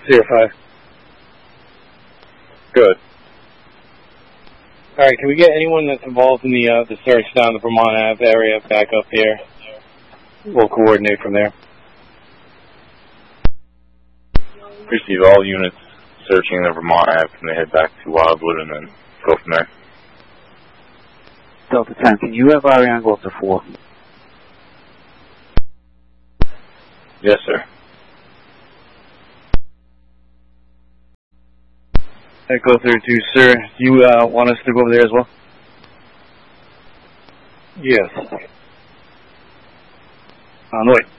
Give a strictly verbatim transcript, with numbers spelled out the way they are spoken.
Zero five. Good. All right, can we get anyone that's involved in the uh, the search down the Vermont Ave area back up here? We'll coordinate from there. Receive all units searching the Vermont Ave. Can they head back to Wildwood and then go from there? Delta ten, can you have our angle to four? Yes, sir. Echo thirty-two, sir. Do you uh, want us to go over there as well? Yes. On the way.